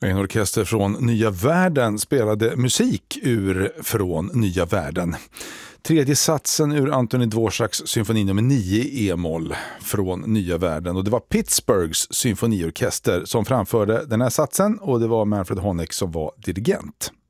En orkester från Nya Världen spelade musik ur Från Nya Världen. Tredje satsen ur Antonín Dvořáks symfoni nummer 9 e-moll från Nya Världen. Och det var Pittsburghs symfoniorkester som framförde den här satsen och det var Manfred Honeck som var dirigent.